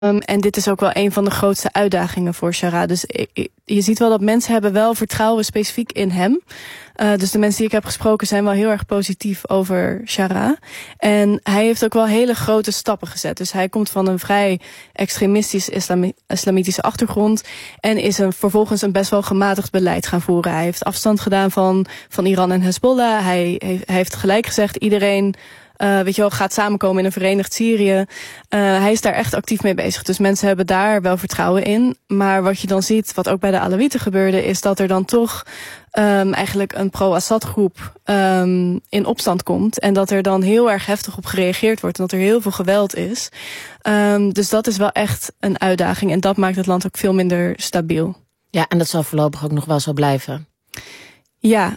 En dit is ook wel een van de grootste uitdagingen voor Sharaa. Dus je ziet wel dat mensen hebben wel vertrouwen specifiek in hem. Dus de mensen die ik heb gesproken zijn wel heel erg positief over Sharaa. En hij heeft ook wel hele grote stappen gezet. Dus hij komt van een vrij extremistisch islamitische achtergrond. En is vervolgens een best wel gematigd beleid gaan voeren. Hij heeft afstand gedaan van Iran en Hezbollah. Hij heeft gelijk gezegd, iedereen gaat samenkomen in een verenigd Syrië. Hij is daar echt actief mee bezig. Dus mensen hebben daar wel vertrouwen in. Maar wat je dan ziet, wat ook bij de Alawieten gebeurde, is dat er dan toch eigenlijk een pro-Assad groep in opstand komt. En dat er dan heel erg heftig op gereageerd wordt. En dat er heel veel geweld is. Dus dat is wel echt een uitdaging. En dat maakt het land ook veel minder stabiel. Ja, en dat zal voorlopig ook nog wel zo blijven. Ja,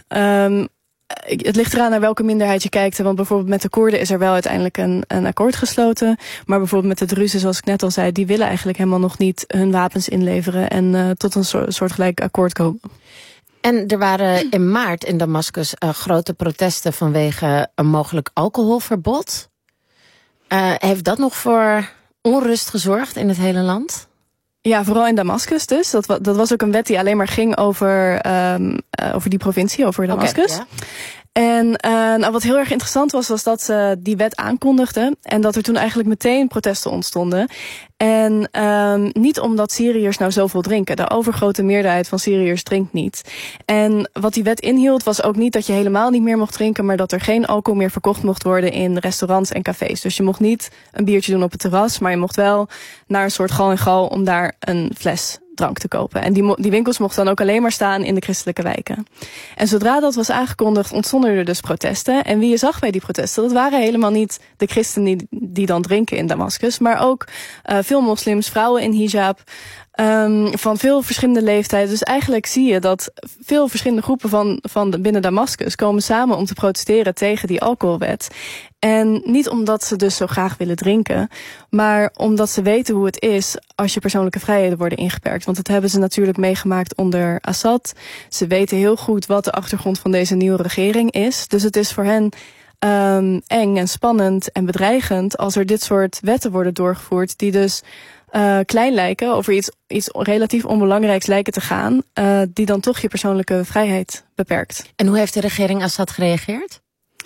het ligt eraan naar welke minderheid je kijkt. Want bijvoorbeeld met de Koerden is er wel uiteindelijk een akkoord gesloten. Maar bijvoorbeeld met de Druzen, zoals ik net al zei, die willen eigenlijk helemaal nog niet hun wapens inleveren en tot een soortgelijk akkoord komen. En er waren in maart in Damascus grote protesten vanwege een mogelijk alcoholverbod. Heeft dat nog voor onrust gezorgd in het hele land? Ja, vooral in Damascus dus. Dat was ook een wet die alleen maar ging over die provincie, over Damascus. Okay, ja. En wat heel erg interessant was dat ze die wet aankondigden. En dat er toen eigenlijk meteen protesten ontstonden. En niet omdat Syriërs nou zoveel drinken. De overgrote meerderheid van Syriërs drinkt niet. En wat die wet inhield was ook niet dat je helemaal niet meer mocht drinken, maar dat er geen alcohol meer verkocht mocht worden in restaurants en cafés. Dus je mocht niet een biertje doen op het terras, maar je mocht wel naar een soort gal en gal om daar een fles drank te kopen. En die winkels mochten dan ook alleen maar staan in de christelijke wijken. En zodra dat was aangekondigd, ontstonden er dus protesten. En wie je zag bij die protesten, dat waren helemaal niet de christenen die dan drinken in Damascus, maar ook veel moslims, vrouwen in hijab, van veel verschillende leeftijden. Dus eigenlijk zie je dat veel verschillende groepen van binnen Damascus komen samen om te protesteren tegen die alcoholwet. En niet omdat ze dus zo graag willen drinken, maar omdat ze weten hoe het is als je persoonlijke vrijheden worden ingeperkt. Want dat hebben ze natuurlijk meegemaakt onder Assad. Ze weten heel goed wat de achtergrond van deze nieuwe regering is. Dus het is voor hen eng en spannend en bedreigend als er dit soort wetten worden doorgevoerd die dus klein lijken, over iets relatief onbelangrijks lijken te gaan, die dan toch je persoonlijke vrijheid beperkt. En hoe heeft de regering Assad gereageerd?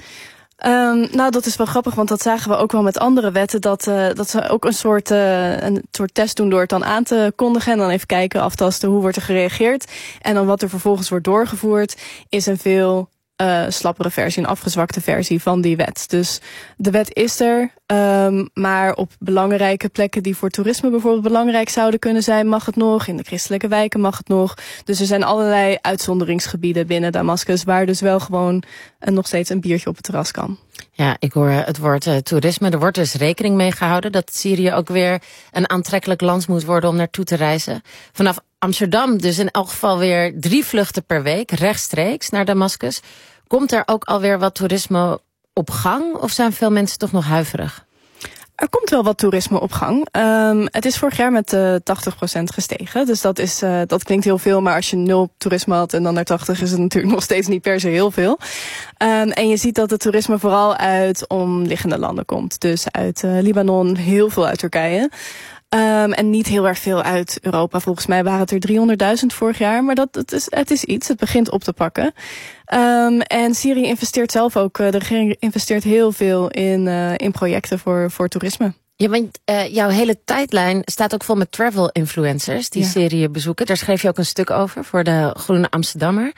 Nou, dat is wel grappig, want dat zagen we ook wel met andere wetten, dat ze ook een soort test doen door het dan aan te kondigen en dan even kijken, aftasten hoe wordt er gereageerd. En dan wat er vervolgens wordt doorgevoerd, is een veel slappere versie, een afgezwakte versie van die wet. Dus de wet is er, maar op belangrijke plekken die voor toerisme bijvoorbeeld belangrijk zouden kunnen zijn, mag het nog. In de christelijke wijken mag het nog. Dus er zijn allerlei uitzonderingsgebieden binnen Damascus waar dus wel gewoon nog steeds een biertje op het terras kan. Ja, ik hoor het woord toerisme. Er wordt dus rekening mee gehouden dat Syrië ook weer een aantrekkelijk land moet worden om naartoe te reizen. Vanaf Amsterdam dus in elk geval weer 3 vluchten per week, rechtstreeks naar Damascus. Komt er ook alweer wat toerisme op gang of zijn veel mensen toch nog huiverig? Er komt wel wat toerisme op gang. Het is vorig jaar met 80% gestegen. Dus dat klinkt heel veel, maar als je 0 toerisme had en dan naar 80 is het natuurlijk nog steeds niet per se heel veel. En je ziet dat het toerisme vooral uit omliggende landen komt. Dus uit Libanon, heel veel uit Turkije. En niet heel erg veel uit Europa. Volgens mij waren het er 300.000 vorig jaar. Maar het is iets. Het begint op te pakken. En Syrië investeert zelf ook. De regering investeert heel veel in projecten voor toerisme. Ja, want jouw hele tijdlijn staat ook vol met travel influencers die Syrië bezoeken. Daar schreef je ook een stuk over voor de Groene Amsterdammer.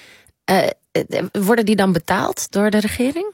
Worden die dan betaald door de regering?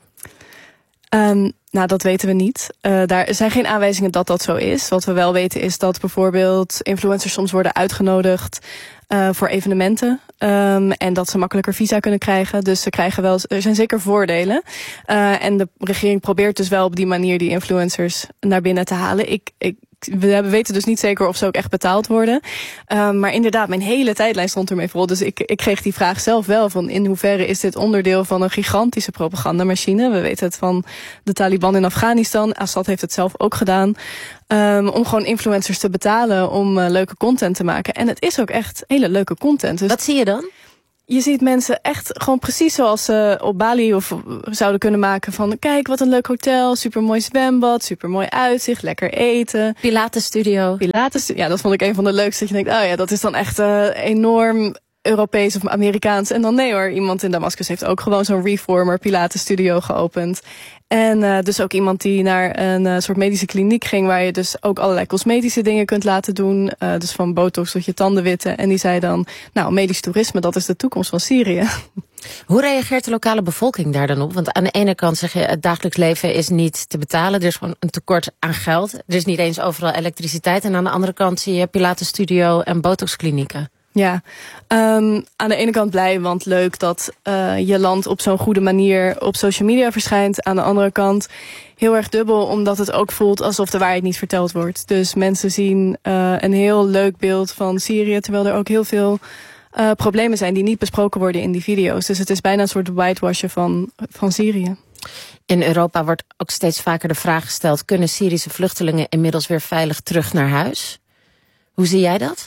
Nou, dat weten we niet. Daar zijn geen aanwijzingen dat dat zo is. Wat we wel weten is dat bijvoorbeeld influencers soms worden uitgenodigd voor evenementen. En dat ze makkelijker visa kunnen krijgen. Dus er zijn zeker voordelen. En de regering probeert dus wel op die manier die influencers naar binnen te halen. We weten dus niet zeker of ze ook echt betaald worden. Maar inderdaad, mijn hele tijdlijn stond ermee vol. Dus ik kreeg die vraag zelf wel van in hoeverre is dit onderdeel van een gigantische propagandamachine. We weten het van de Taliban in Afghanistan. Assad heeft het zelf ook gedaan. Om gewoon influencers te betalen om leuke content te maken. En het is ook echt hele leuke content. Dus wat zie je dan? je ziet mensen echt gewoon precies zoals ze op Bali of zouden kunnen maken van kijk wat een leuk hotel, supermooi zwembad, supermooi uitzicht, lekker eten. Pilates-studio. Ja, dat vond ik een van de leukste. Dat je denkt, oh ja, dat is dan echt enorm Europees of Amerikaans. En dan nee hoor, iemand in Damascus heeft ook gewoon zo'n reformer Pilates studio geopend. En dus ook iemand die naar een soort medische kliniek ging, waar je dus ook allerlei cosmetische dingen kunt laten doen. Dus van botox tot je tanden witten. En die zei dan, nou, medisch toerisme, dat is de toekomst van Syrië. Hoe reageert de lokale bevolking daar dan op? Want aan de ene kant zeg je, het dagelijks leven is niet te betalen. Er is gewoon een tekort aan geld. Er is niet eens overal elektriciteit. En aan de andere kant zie je Pilates-studio en botoxklinieken. Ja, aan de ene kant blij, want leuk dat je land op zo'n goede manier op social media verschijnt. Aan de andere kant heel erg dubbel, omdat het ook voelt alsof de waarheid niet verteld wordt. Dus mensen zien een heel leuk beeld van Syrië, terwijl er ook heel veel problemen zijn die niet besproken worden in die video's. Dus het is bijna een soort whitewashen van Syrië. In Europa wordt ook steeds vaker de vraag gesteld, kunnen Syrische vluchtelingen inmiddels weer veilig terug naar huis? Hoe zie jij dat?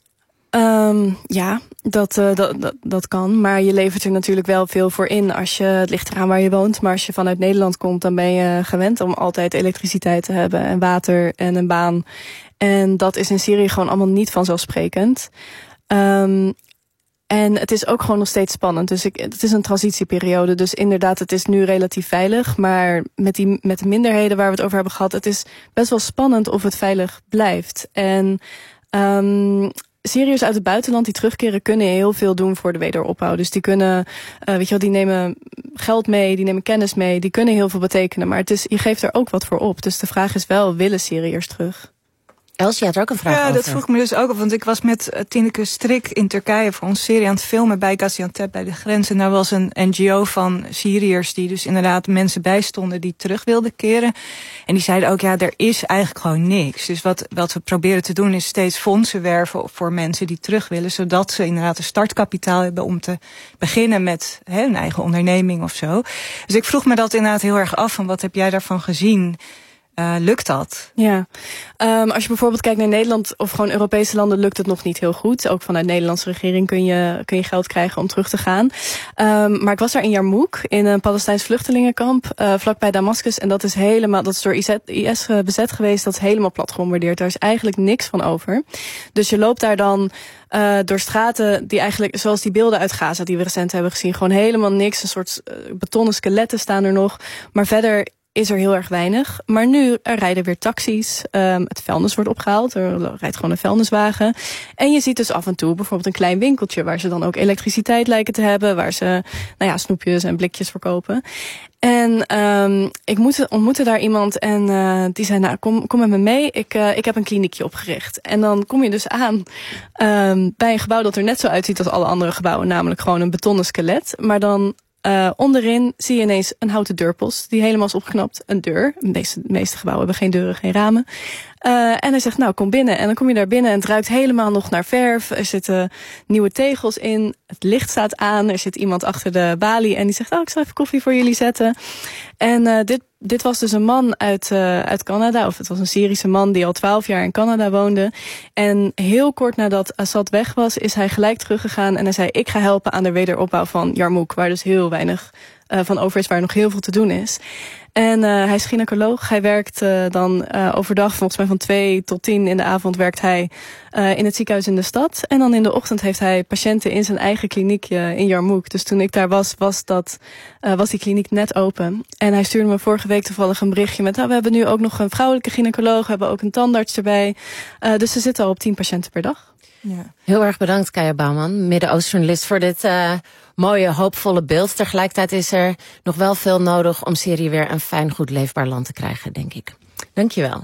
Ja, dat kan. Maar je levert er natuurlijk wel veel voor in. Het ligt eraan waar je woont. Maar als je vanuit Nederland komt, dan ben je gewend om altijd elektriciteit te hebben. En water en een baan. En dat is in Syrië gewoon allemaal niet vanzelfsprekend. En het is ook gewoon nog steeds spannend. Dus het is een transitieperiode. Dus inderdaad, het is nu relatief veilig. Maar met de minderheden waar we het over hebben gehad, het is best wel spannend of het veilig blijft. En Syriërs uit het buitenland die terugkeren kunnen heel veel doen voor de wederopbouw. Dus die kunnen, die nemen geld mee, die nemen kennis mee, die kunnen heel veel betekenen. Maar je geeft er ook wat voor op. Dus de vraag is wel, willen Syriërs terug? Els, je had er ook een vraag over. Ja, dat vroeg ik me dus ook op. Want ik was met Tineke Strik in Turkije voor onze serie aan het filmen bij Gaziantep bij de grens. En daar was een NGO van Syriërs die dus inderdaad mensen bijstonden die terug wilden keren. En die zeiden ook, ja, er is eigenlijk gewoon niks. Dus wat we proberen te doen is steeds fondsen werven voor mensen die terug willen. Zodat ze inderdaad een startkapitaal hebben om te beginnen met een eigen onderneming of zo. Dus ik vroeg me dat inderdaad heel erg af van wat heb jij daarvan gezien? Lukt dat? Ja, als je bijvoorbeeld kijkt naar Nederland of gewoon Europese landen, lukt het nog niet heel goed. Ook vanuit de Nederlandse regering kun je geld krijgen om terug te gaan. Maar ik was daar in Yarmouk, in een Palestijns vluchtelingenkamp, vlakbij Damascus. En dat is door IS bezet geweest, dat is helemaal plat gebombardeerd. Daar is eigenlijk niks van over. Dus je loopt daar dan door straten die eigenlijk, zoals die beelden uit Gaza die we recent hebben gezien, gewoon helemaal niks. Een soort betonnen skeletten staan er nog. Maar verder is er heel erg weinig. Maar nu, er rijden weer taxis. Het vuilnis wordt opgehaald. Er rijdt gewoon een vuilniswagen. En je ziet dus af en toe bijvoorbeeld een klein winkeltje waar ze dan ook elektriciteit lijken te hebben. Waar ze snoepjes en blikjes verkopen. En ik ontmoette daar iemand en die zei, nou, kom met me mee. Ik heb een kliniekje opgericht. En dan kom je dus aan bij een gebouw dat er net zo uitziet als alle andere gebouwen. Namelijk gewoon een betonnen skelet. Maar dan onderin zie je ineens een houten deurpost die helemaal is opgeknapt. Een deur. De meeste gebouwen hebben geen deuren, geen ramen. En hij zegt, nou, kom binnen. En dan kom je daar binnen en het ruikt helemaal nog naar verf. Er zitten nieuwe tegels in. Het licht staat aan. Er zit iemand achter de balie en die zegt, ik zal even koffie voor jullie zetten. En dit was dus een man uit Canada, of het was een Syrische man die al 12 jaar in Canada woonde. En heel kort nadat Assad weg was, is hij gelijk teruggegaan en hij zei, ik ga helpen aan de wederopbouw van Yarmouk, waar dus heel weinig van over is, waar nog heel veel te doen is. En hij is gynaecoloog. Hij werkt dan overdag, volgens mij van 2 tot 10 in de avond werkt hij in het ziekenhuis in de stad. En dan in de ochtend heeft hij patiënten in zijn eigen kliniekje in Yarmouk. Dus toen ik daar was die kliniek net open. En hij stuurde me vorige week toevallig een berichtje met, we hebben nu ook nog een vrouwelijke gynaecoloog, we hebben ook een tandarts erbij. Dus ze zitten al op 10 patiënten per dag. Ja. Heel erg bedankt, Kaya Bouwman, Midden-Oost-journalist, voor dit mooie, hoopvolle beeld. Tegelijkertijd is er nog wel veel nodig om Syrië weer een fijn, goed leefbaar land te krijgen, denk ik. Dankjewel.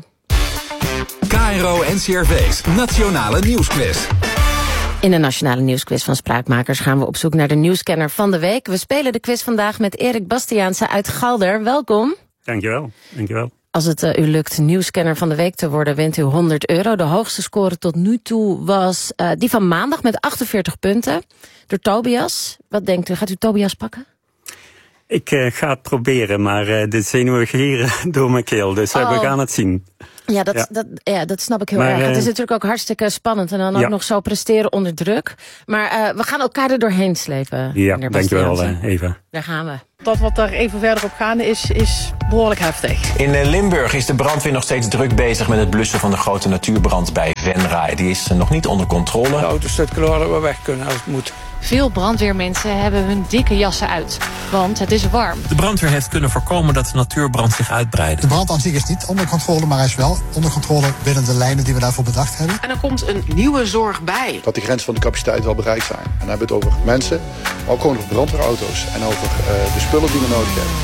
KRO NCRV's Nationale Nieuwsquiz. In de Nationale Nieuwsquiz van Spraakmakers gaan we op zoek naar de nieuwscanner van de week. We spelen de quiz vandaag met Erik Bastiaanse uit Galder. Welkom. Dankjewel. Als het u lukt nieuwscanner van de week te worden, wint u €100. De hoogste score tot nu toe was die van maandag met 48 punten. Door Tobias. Wat denkt u? Gaat u Tobias pakken? Ik ga het proberen, maar de zenuwen gieren door mijn keel. Dus we gaan het zien. Ja, dat snap ik heel erg. Het is natuurlijk ook hartstikke spannend. En dan ook nog zo presteren onder druk. Maar we gaan elkaar er doorheen slepen. Ja, dankjewel Eva. Daar gaan we. Dat wat daar even verder op gaande is behoorlijk heftig. In Limburg is de brandweer nog steeds druk bezig met het blussen van de grote natuurbrand bij Venray. Die is nog niet onder controle. De auto staat klaar dat we weg kunnen als het moet. Veel brandweermensen hebben hun dikke jassen uit, want het is warm. De brandweer heeft kunnen voorkomen dat de natuurbrand zich uitbreidt. De brand aan zich is niet onder controle, maar hij is wel onder controle binnen de lijnen die we daarvoor bedacht hebben. En er komt een nieuwe zorg bij. Dat de grenzen van de capaciteit wel bereikt zijn. En dan hebben we het over mensen, maar ook gewoon over brandweerauto's en over de spullen die we nodig hebben.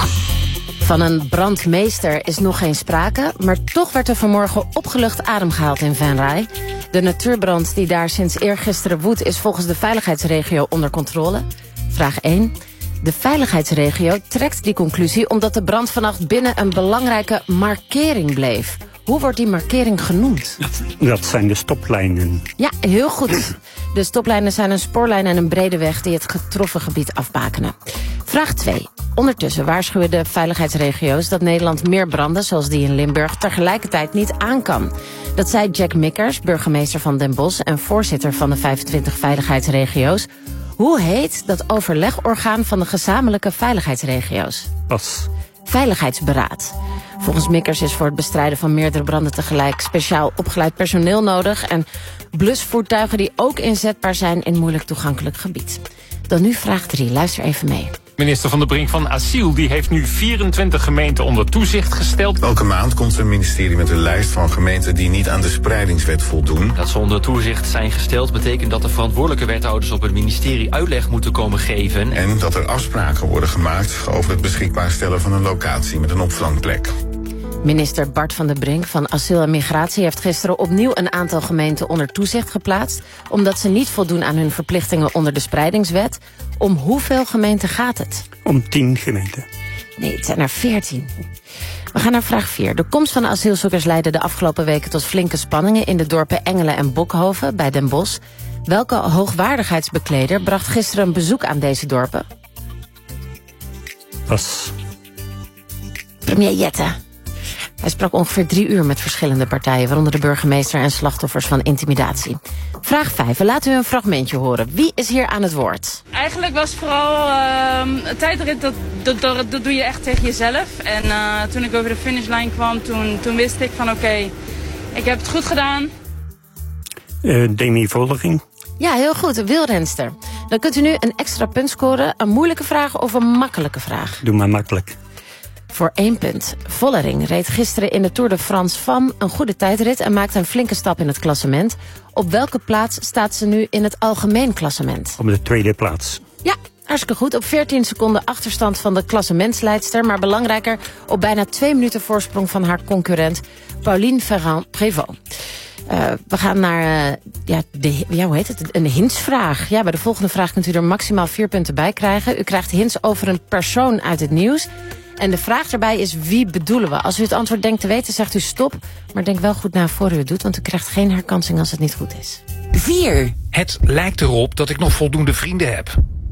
Van een brandmeester is nog geen sprake, maar toch werd er vanmorgen opgelucht adem gehaald in Venray. De natuurbrand die daar sinds eergisteren woedt is volgens de veiligheidsregio onder controle. Vraag 1. De veiligheidsregio trekt die conclusie omdat de brand vannacht binnen een belangrijke markering bleef. Hoe wordt die markering genoemd? Dat zijn de stoplijnen. Ja, heel goed. De stoplijnen zijn een spoorlijn en een brede weg die het getroffen gebied afbakenen. Vraag 2. Ondertussen waarschuwen de veiligheidsregio's dat Nederland meer branden, zoals die in Limburg, tegelijkertijd niet aan kan. Dat zei Jack Mikkers, burgemeester van Den Bosch en voorzitter van de 25 veiligheidsregio's. Hoe heet dat overlegorgaan van de gezamenlijke veiligheidsregio's? Pas. Veiligheidsberaad. Volgens Mikkers is voor het bestrijden van meerdere branden tegelijk speciaal opgeleid personeel nodig en blusvoertuigen die ook inzetbaar zijn in moeilijk toegankelijk gebied. Dan nu vraag 3. Luister even mee. Minister Van der Brink van Asiel die heeft nu 24 gemeenten onder toezicht gesteld. Elke maand komt zijn ministerie met een lijst van gemeenten die niet aan de spreidingswet voldoen. Dat ze onder toezicht zijn gesteld betekent dat de verantwoordelijke wethouders op het ministerie uitleg moeten komen geven. En dat er afspraken worden gemaakt over het beschikbaar stellen van een locatie met een opvangplek. Minister Bart van der Brink van Asiel en Migratie heeft gisteren opnieuw een aantal gemeenten onder toezicht geplaatst, omdat ze niet voldoen aan hun verplichtingen onder de spreidingswet. Om hoeveel gemeenten gaat het? Om 10 gemeenten. Nee, het zijn er 14. We gaan naar vraag 4. De komst van de asielzoekers leidde de afgelopen weken tot flinke spanningen in de dorpen Engelen en Bokhoven bij Den Bosch. Welke hoogwaardigheidsbekleder bracht gisteren een bezoek aan deze dorpen? Pas. Premier Jette. Hij sprak ongeveer 3 uur met verschillende partijen, waaronder de burgemeester en slachtoffers van intimidatie. Vraag 5. We laten u een fragmentje horen. Wie is hier aan het woord? Eigenlijk was vooral tijdrit, dat doe je echt tegen jezelf. En toen ik over de finishlijn kwam, toen wist ik van oké, ik heb het goed gedaan. Demi Vollering. Ja, heel goed. Een wielrenster. Dan kunt u nu een extra punt scoren. Een moeilijke vraag of een makkelijke vraag? Doe maar makkelijk. Voor 1 punt. Vollering reed gisteren in de Tour de France van een goede tijdrit en maakte een flinke stap in het klassement. Op welke plaats staat ze nu in het algemeen klassement? Op de 2e plaats. Ja, hartstikke goed. Op 14 seconden achterstand van de klassementsleidster, maar belangrijker, op bijna 2 minuten voorsprong van haar concurrent Pauline Ferrand-Prévot. We gaan naar een hintsvraag. Ja, bij de volgende vraag kunt u er maximaal 4 punten bij krijgen. U krijgt hints over een persoon uit het nieuws. En de vraag daarbij is, wie bedoelen we? Als u het antwoord denkt te weten, zegt u stop. Maar denk wel goed na voor u het doet, want u krijgt geen herkansing als het niet goed is. 4. Het lijkt erop dat ik nog voldoende vrienden heb.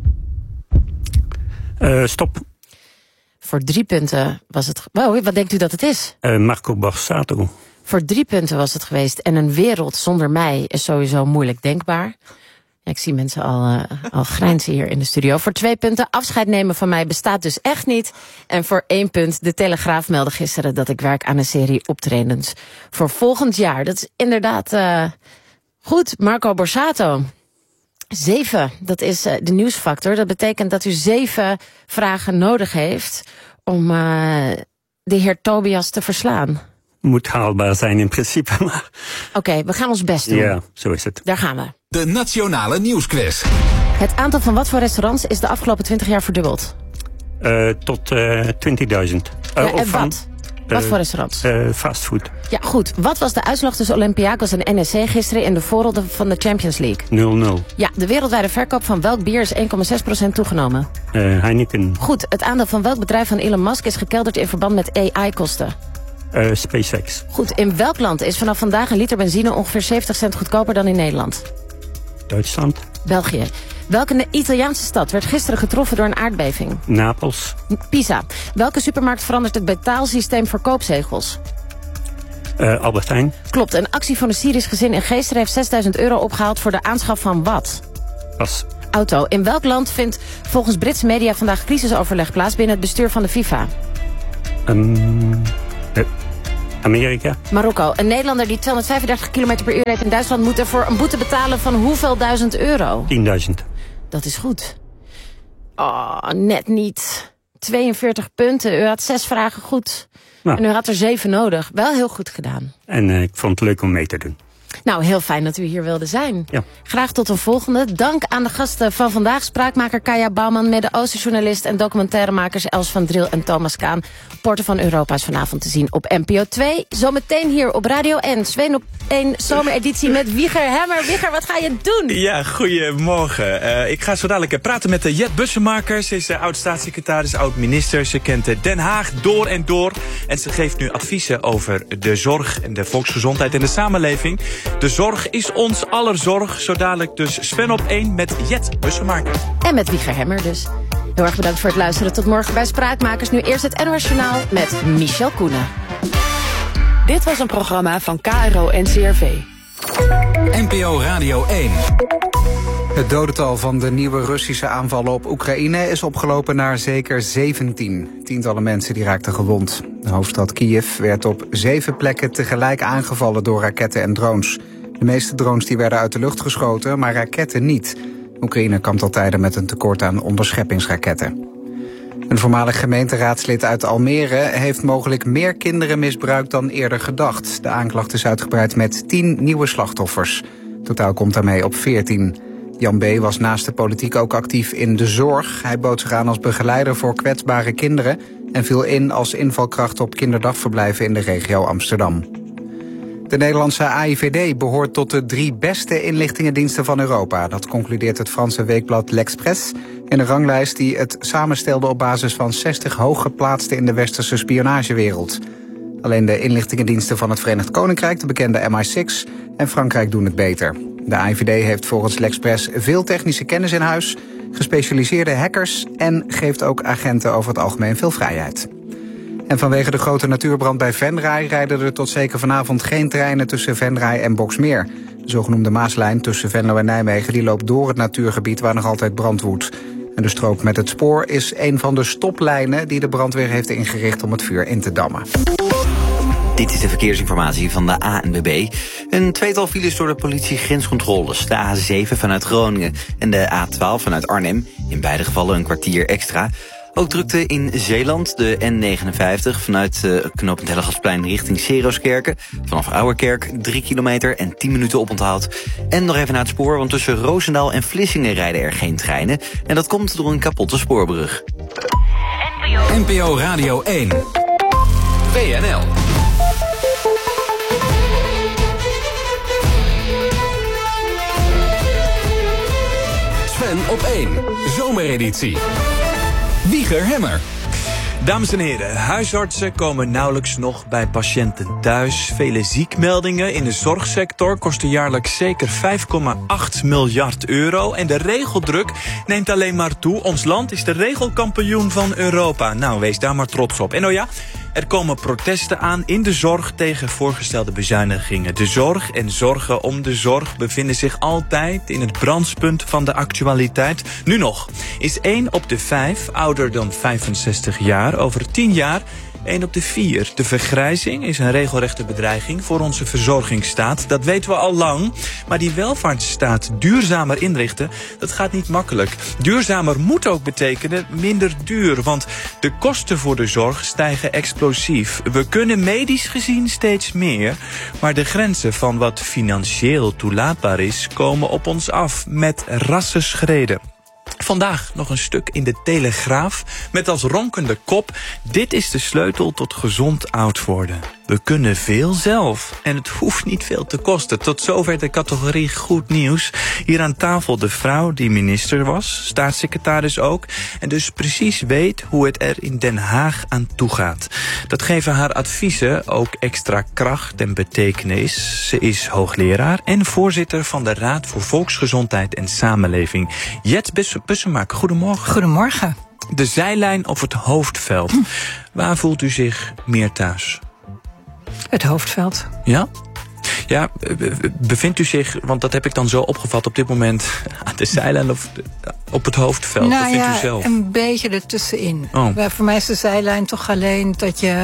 Stop. Voor 3 punten was het... Wow, wat denkt u dat het is? Marco Borsato. Voor 3 punten was het geweest. En een wereld zonder mij is sowieso moeilijk denkbaar. Ja, ik zie mensen al grijnzen hier in de studio. Voor 2 punten, afscheid nemen van mij bestaat dus echt niet. En voor 1 punt, de Telegraaf meldde gisteren dat ik werk aan een serie optredens voor volgend jaar. Dat is inderdaad goed. Marco Borsato. 7, dat is de nieuwsfactor. Dat betekent dat u 7 vragen nodig heeft om de heer Tobias te verslaan. Moet haalbaar zijn in principe, maar... Oké, we gaan ons best doen. Ja, zo is het. Daar gaan we. De Nationale Nieuwsquiz. Het aantal van wat voor restaurants is de afgelopen 20 jaar verdubbeld? Tot 20.000. En wat? Wat voor restaurants? Fastfood. Ja, goed. Wat was de uitslag tussen Olympiakos en NEC gisteren in de voorronde van de Champions League? 0-0. Ja, de wereldwijde verkoop van welk bier is 1,6% toegenomen? Heineken. Goed. Het aandeel van welk bedrijf van Elon Musk is gekelderd in verband met AI-kosten? SpaceX. Goed. In welk land is vanaf vandaag een liter benzine ongeveer 70 cent goedkoper dan in Nederland? Duitsland. België. Welke Italiaanse stad werd gisteren getroffen door een aardbeving? Napels. Pisa. Welke supermarkt verandert het betaalsysteem voor koopzegels? Albert Heijn. Klopt, een actie van een Syrisch gezin in Geesteren heeft €6.000 opgehaald voor de aanschaf van wat? Pas. Auto. In welk land vindt volgens Britse media vandaag crisisoverleg plaats binnen het bestuur van de FIFA? Amerika. Marokko. Een Nederlander die 235 km per uur reed in Duitsland moet ervoor een boete betalen van hoeveel duizend euro? 10.000. Dat is goed. Oh, net niet. 42 punten. U had 6 vragen goed. Nou. En u had er 7 nodig. Wel heel goed gedaan. En ik vond het leuk om mee te doen. Nou, heel fijn dat u hier wilde zijn. Ja. Graag tot een volgende. Dank aan de gasten van vandaag. Spraakmaker Kaya Bouwman, Midden-Oosten-journalist en documentairemakers Els van Driel en Thomas Kaan. Poorten van Europa is vanavond te zien op NPO 2. Zometeen hier op Radio N. Sven op 1 zomereditie met Wieger Hemmer. Wieger, wat ga je doen? Ja, goedemorgen. Ik ga zo dadelijk praten met Jet Bussemaker. Ze is oud-staatssecretaris, oud-minister. Ze kent Den Haag door en door. En ze geeft nu adviezen over de zorg en de volksgezondheid en de samenleving. De zorg is ons aller zorg. Zo dadelijk dus Sven op 1 met Jet Bussemaker. En met Wieger Hemmer dus. Heel erg bedankt voor het luisteren. Tot morgen bij Spraakmakers. Nu eerst het NOS Journaal met Michel Koenen. Dit was een programma van KRO NCRV. NPO Radio 1. Het dodental van de nieuwe Russische aanvallen op Oekraïne is opgelopen naar zeker 17. Tientallen mensen die raakten gewond. De hoofdstad Kiev werd op 7 plekken tegelijk aangevallen door raketten en drones. De meeste drones die werden uit de lucht geschoten, maar raketten niet. Oekraïne kampt al tijden met een tekort aan onderscheppingsraketten. Een voormalig gemeenteraadslid uit Almere heeft mogelijk meer kinderen misbruikt dan eerder gedacht. De aanklacht is uitgebreid met 10 nieuwe slachtoffers. Totaal komt daarmee op 14. Jan B. was naast de politiek ook actief in de zorg. Hij bood zich aan als begeleider voor kwetsbare kinderen en viel in als invalkracht op kinderdagverblijven in de regio Amsterdam. De Nederlandse AIVD behoort tot de 3 beste inlichtingendiensten van Europa. Dat concludeert het Franse weekblad L'Express in een ranglijst die het samenstelde op basis van 60 hooggeplaatsten in de westerse spionagewereld. Alleen de inlichtingendiensten van het Verenigd Koninkrijk, de bekende MI6 en Frankrijk doen het beter. De AIVD heeft volgens L'Express veel technische kennis in huis, gespecialiseerde hackers en geeft ook agenten over het algemeen veel vrijheid. En vanwege de grote natuurbrand bij Venray rijden er tot zeker vanavond geen treinen tussen Venray en Boxmeer. De zogenoemde Maaslijn tussen Venlo en Nijmegen die loopt door het natuurgebied waar nog altijd brand woedt. En de strook met het spoor is een van de stoplijnen die de brandweer heeft ingericht om het vuur in te dammen. Dit is de verkeersinformatie van de ANWB. Een tweetal files door de politie grenscontroles. De A7 vanuit Groningen en de A12 vanuit Arnhem. In beide gevallen een kwartier extra. Ook drukte in Zeeland, de N59 vanuit knooppunt Hellegatsplein richting Seroskerken. Vanaf Ouwerkerk 3 kilometer en 10 minuten oponthoud. En nog even naar het spoor, want tussen Roosendaal en Vlissingen rijden er geen treinen. En dat komt door een kapotte spoorbrug. NPO Radio 1. WNL. Sven op 1. Zomereditie. Wieger Hemmer. Dames en heren, huisartsen komen nauwelijks nog bij patiënten thuis. Vele ziekmeldingen in de zorgsector kosten jaarlijks zeker 5,8 miljard euro. En de regeldruk neemt alleen maar toe. Ons land is de regelkampioen van Europa. Nou, wees daar maar trots op. En oh ja, er komen protesten aan in de zorg tegen voorgestelde bezuinigingen. De zorg en zorgen om de zorg bevinden zich altijd in het brandpunt van de actualiteit. Nu nog is 1 op de 5 ouder dan 65 jaar. Over 10 jaar 1 op de 4. De vergrijzing is een regelrechte bedreiging voor onze verzorgingsstaat. Dat weten we al lang. Maar die welvaartsstaat duurzamer inrichten, dat gaat niet makkelijk. Duurzamer moet ook betekenen minder duur. Want de kosten voor de zorg stijgen explosief. We kunnen medisch gezien steeds meer. Maar de grenzen van wat financieel toelaatbaar is, komen op ons af met rassenschreden. Vandaag nog een stuk in de Telegraaf met als ronkende kop: dit is de sleutel tot gezond oud worden. We kunnen veel zelf en het hoeft niet veel te kosten. Tot zover de categorie goed nieuws. Hier aan tafel de vrouw die minister was, staatssecretaris ook, en dus precies weet hoe het er in Den Haag aan toe gaat. Dat geven haar adviezen ook extra kracht en betekenis. Ze is hoogleraar en voorzitter van de Raad voor Volksgezondheid en Samenleving. Jet Bussemaker, goedemorgen. Goedemorgen. De zijlijn of het hoofdveld. Waar voelt u zich meer thuis? Het hoofdveld. Ja? Ja, bevindt u zich, want dat heb ik dan zo opgevat op dit moment, aan de zijlijn of op het hoofdveld? Nou Wat vindt u zelf? Een beetje ertussenin. Oh. Voor mij is de zijlijn toch alleen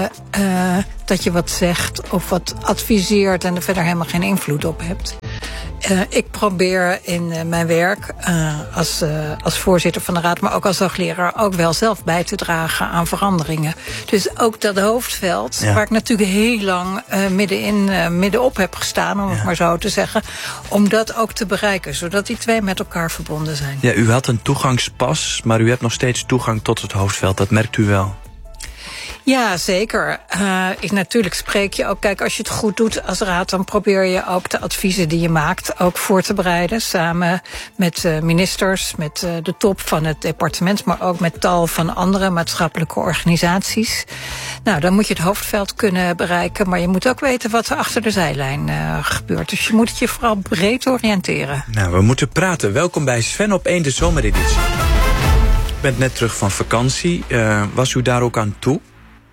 dat je wat zegt of wat adviseert en er verder helemaal geen invloed op hebt. Ik probeer in mijn werk als voorzitter van de raad, maar ook als hoogleraar ook wel zelf bij te dragen aan veranderingen. Dus ook dat hoofdveld, waar ik natuurlijk heel lang middenop heb gestaan, om het maar zo te zeggen, om dat ook te bereiken, zodat die twee met elkaar verbonden zijn. Ja, u had een toegangspas, maar u hebt nog steeds toegang tot het hoofdveld. Dat merkt u wel. Ja, zeker. Natuurlijk spreek je ook, kijk, als je het goed doet als raad, dan probeer je ook de adviezen die je maakt ook voor te bereiden. Samen met ministers, met de top van het departement, maar ook met tal van andere maatschappelijke organisaties. Nou, dan moet je het hoofdveld kunnen bereiken, maar je moet ook weten wat er achter de zijlijn gebeurt. Dus je moet het je vooral breed oriënteren. Nou, we moeten praten. Welkom bij Sven op 1, de zomereditie. U bent net terug van vakantie. Was u daar ook aan toe?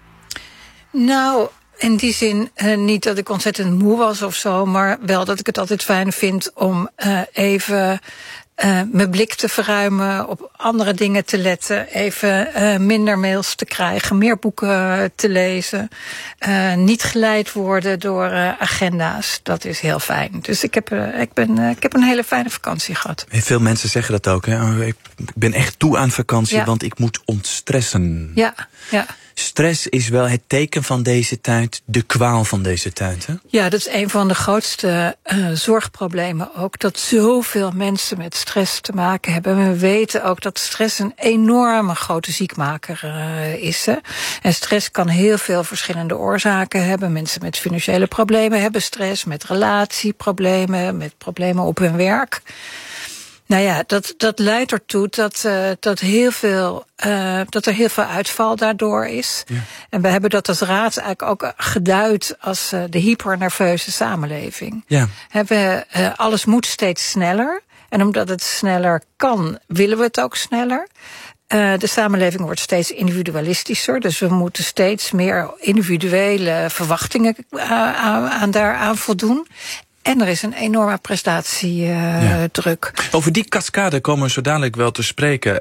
Nou, in die zin niet dat ik ontzettend moe was of zo, maar wel dat ik het altijd fijn vind om even mijn blik te verruimen, op andere dingen te letten, even minder mails te krijgen, meer boeken te lezen, niet geleid worden door agenda's. Dat is heel fijn. Dus ik heb een hele fijne vakantie gehad. Veel mensen zeggen dat ook. Hè? Ik ben echt toe aan vakantie, want ik moet ontstressen. Ja. Stress is wel het teken van deze tijd, de kwaal van deze tijd. Hè? Ja, dat is een van de grootste zorgproblemen ook. Dat zoveel mensen met stress te maken hebben. We weten ook dat stress een enorme grote ziekmaker is. Hè? En stress kan heel veel verschillende oorzaken hebben. Mensen met financiële problemen hebben stress, met relatieproblemen, met problemen op hun werk. Nou ja, dat leidt ertoe dat er heel veel uitval daardoor is. Ja. En we hebben dat als raad eigenlijk ook geduid als de hypernerveuze samenleving. Ja. Alles moet steeds sneller. En omdat het sneller kan, willen we het ook sneller. De samenleving wordt steeds individualistischer. Dus we moeten steeds meer individuele verwachtingen daaraan voldoen. En er is een enorme prestatiedruk. Over die cascade komen we zo dadelijk wel te spreken.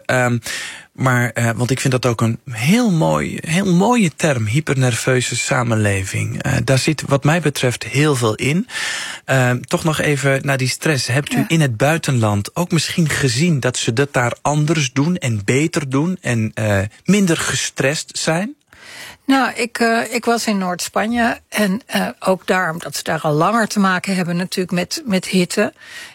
Want ik vind dat ook een heel mooie term, hypernerveuze samenleving. Daar zit wat mij betreft heel veel in. Toch nog even naar die stress. Hebt u in het buitenland ook misschien gezien dat ze dat daar anders doen en beter doen en minder gestrest zijn? Nou, ik was in Noord-Spanje en ook daar, omdat ze daar al langer te maken hebben natuurlijk met hitte,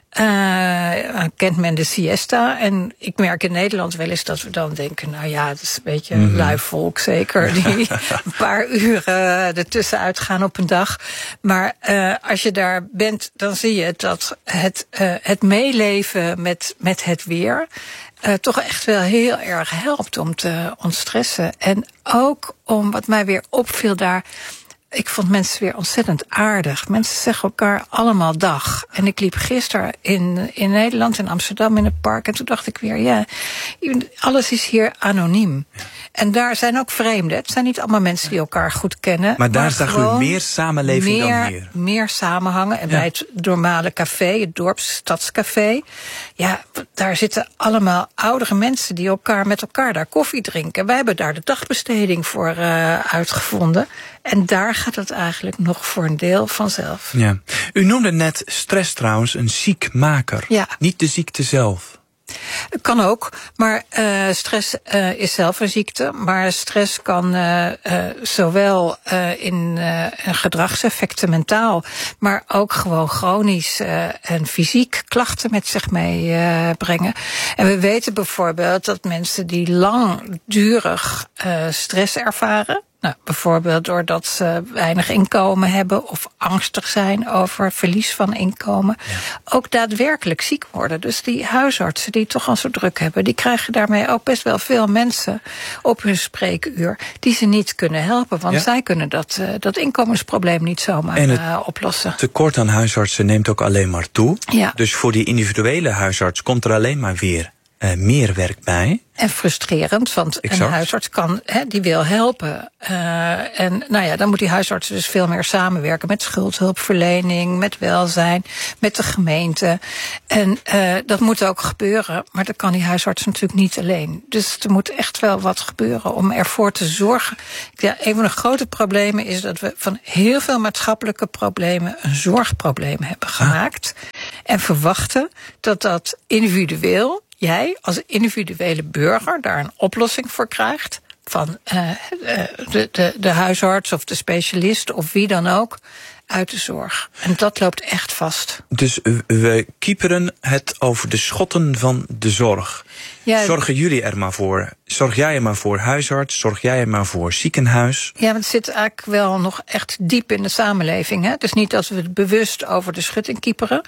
kent men de siesta. En ik merk in Nederland wel eens dat we dan denken, nou ja, het is een beetje een lui volk zeker, die een paar uren ertussenuit gaan op een dag. Maar als je daar bent, dan zie je dat het meeleven met het weer toch echt wel heel erg helpt om te ontstressen. En ook om, wat mij weer opviel daar, ik vond mensen weer ontzettend aardig. Mensen zeggen elkaar allemaal dag. En ik liep gisteren in Nederland, in Amsterdam, in het park. En toen dacht ik weer, ja, alles is hier anoniem. Ja. En daar zijn ook vreemden. Het zijn niet allemaal mensen die elkaar goed kennen. Maar daar zag u meer samenleving dan hier. Meer samenhangen. En bij het normale café, het dorpsstadscafé, ja, daar zitten allemaal oudere mensen die met elkaar daar koffie drinken. Wij hebben daar de dagbesteding voor uitgevonden. En daar gaat het eigenlijk nog voor een deel vanzelf. Ja. U noemde net stress trouwens een ziekmaker. Ja. Niet de ziekte zelf. Kan ook, maar stress is zelf een ziekte. Maar stress kan zowel in gedragseffecten mentaal, maar ook gewoon chronisch en fysiek klachten met zich meebrengen. En we weten bijvoorbeeld dat mensen die langdurig stress ervaren, nou, bijvoorbeeld doordat ze weinig inkomen hebben of angstig zijn over verlies van inkomen, ook daadwerkelijk ziek worden. Dus die huisartsen die toch al zo druk hebben, die krijgen daarmee ook best wel veel mensen op hun spreekuur die ze niet kunnen helpen, want zij kunnen dat inkomensprobleem niet zomaar oplossen. Het tekort aan huisartsen neemt ook alleen maar toe. Ja. Dus voor die individuele huisarts komt er alleen maar weer meer werk bij. En frustrerend, want een huisarts die wil helpen. En dan moet die huisarts dus veel meer samenwerken met schuldhulpverlening, met welzijn, met de gemeente. En dat moet ook gebeuren, maar dat kan die huisarts natuurlijk niet alleen. Dus er moet echt wel wat gebeuren om ervoor te zorgen. Ja, een van de grote problemen is dat we van heel veel maatschappelijke problemen een zorgprobleem hebben gemaakt. En verwachten dat individueel, jij als individuele burger daar een oplossing voor krijgt van de huisarts of de specialist of wie dan ook uit de zorg. En dat loopt echt vast. Dus we kieperen het over de schotten van de zorg. Ja, zorgen jullie er maar voor? Zorg jij er maar voor huisarts? Zorg jij er maar voor ziekenhuis? Ja, maar het zit eigenlijk wel nog echt diep in de samenleving. Hè? Het is niet dat we het bewust over de schutting kieperen.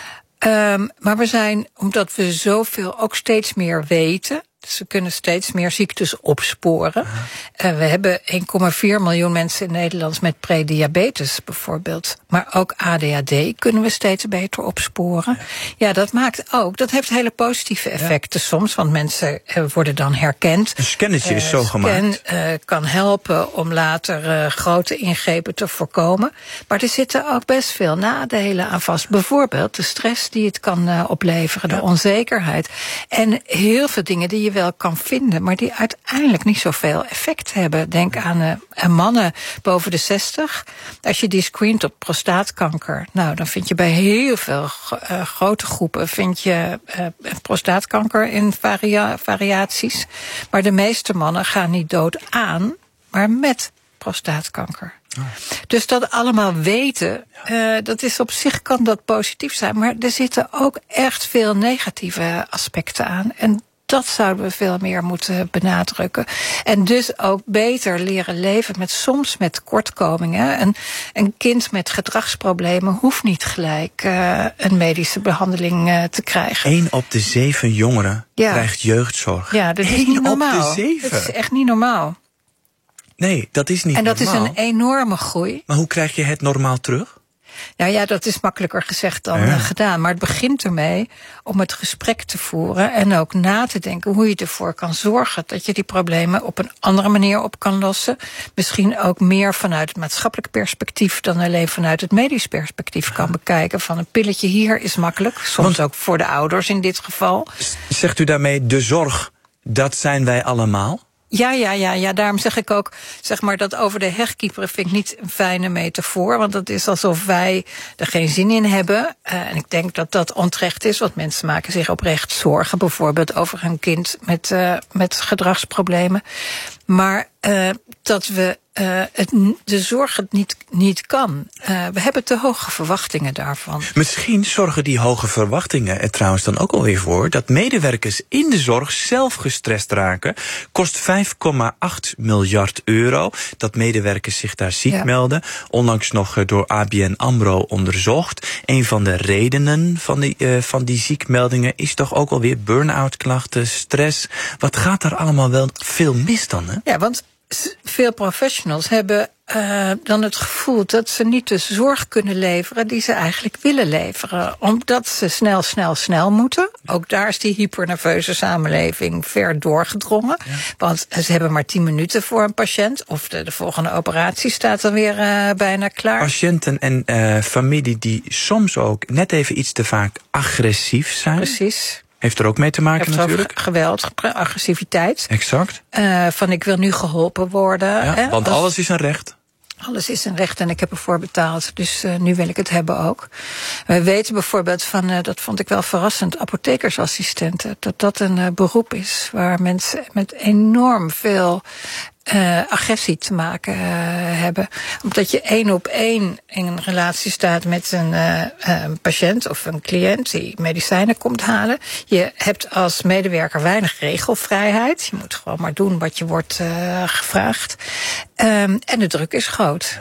Maar we zijn, omdat we zoveel ook steeds meer weten, dus we kunnen steeds meer ziektes opsporen. We hebben 1,4 miljoen mensen in Nederland met prediabetes bijvoorbeeld. Maar ook ADHD kunnen we steeds beter opsporen. Ja, dat maakt ook, dat heeft hele positieve effecten soms, want mensen worden dan herkend. Een scannetje is zo gemaakt. Kan helpen om later grote ingrepen te voorkomen. Maar er zitten ook best veel nadelen aan vast. Bijvoorbeeld de stress die het kan opleveren, de onzekerheid. En heel veel dingen die je wel kan vinden, maar die uiteindelijk niet zoveel effect hebben. Denk aan mannen boven de 60. Als je die screent op prostaatkanker, nou, dan vind je bij heel veel grote groepen prostaatkanker in variaties. Maar de meeste mannen gaan niet dood aan, maar met prostaatkanker. Dus dat allemaal weten, dat is op zich, kan dat positief zijn, maar er zitten ook echt veel negatieve aspecten aan. En dat zouden we veel meer moeten benadrukken. En dus ook beter leren leven soms met tekortkomingen. Een kind met gedragsproblemen hoeft niet gelijk een medische behandeling te krijgen. 1 op de 7 jongeren krijgt jeugdzorg. Ja, dat is niet normaal. 1 op de 7? Dat is echt niet normaal. Nee, dat is niet normaal. En dat is een enorme groei. Maar hoe krijg je het normaal terug? Nou ja, dat is makkelijker gezegd dan gedaan. Maar het begint ermee om het gesprek te voeren en ook na te denken hoe je ervoor kan zorgen dat je die problemen op een andere manier op kan lossen. Misschien ook meer vanuit het maatschappelijk perspectief dan alleen vanuit het medisch perspectief kan bekijken. Van een pilletje hier is makkelijk, soms ook voor de ouders in dit geval. Zegt u daarmee de zorg, dat zijn wij allemaal? Ja, daarom zeg ik ook, zeg maar, dat over de heg kieperen vind ik niet een fijne metafoor. Want dat is alsof wij er geen zin in hebben. En ik denk dat dat onterecht is, want mensen maken zich oprecht zorgen. Bijvoorbeeld over hun kind met gedragsproblemen. Maar dat we de zorg het niet kan. We hebben te hoge verwachtingen daarvan. Misschien zorgen die hoge verwachtingen er trouwens dan ook alweer voor dat medewerkers in de zorg zelf gestrest raken. Kost 5,8 miljard euro dat medewerkers zich daar ziek melden. Onlangs nog door ABN AMRO onderzocht. Een van de redenen van die ziekmeldingen is toch ook alweer burn-out klachten, stress. Wat gaat daar allemaal wel veel mis dan, hè? Ja, want veel professionals hebben dan het gevoel dat ze niet de zorg kunnen leveren die ze eigenlijk willen leveren. Omdat ze snel moeten. Ook daar is die hypernerveuze samenleving ver doorgedrongen. Ja. Want ze hebben maar 10 minuten voor een patiënt. Of de volgende operatie staat dan weer bijna klaar. Patiënten en familie die soms ook net even iets te vaak agressief zijn. Precies. Heeft er ook mee te maken natuurlijk? Geweld, agressiviteit. Van ik wil nu geholpen worden. Ja, want alles is een recht. Alles is een recht en ik heb ervoor betaald. Dus nu wil ik het hebben ook. We weten bijvoorbeeld van, dat vond ik wel verrassend, apothekersassistenten. Dat een beroep is waar mensen met enorm veel agressie te maken hebben. Omdat je 1 op 1 in een relatie staat met een patiënt of een cliënt die medicijnen komt halen. Je hebt als medewerker weinig regelvrijheid. Je moet gewoon maar doen wat je wordt gevraagd. En de druk is groot.